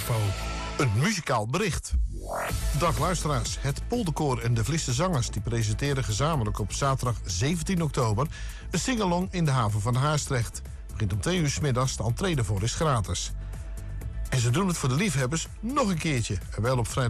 info. Een muzikaal bericht. Dag luisteraars, het Polderkoor en de Vlisse Zangers die presenteren gezamenlijk op zaterdag 17 oktober een singalong in de haven van Haastrecht. Begint om 2 uur 's middags, de entree daarvoor is gratis. En ze doen het voor de liefhebbers nog een keertje, en wel op vrijdag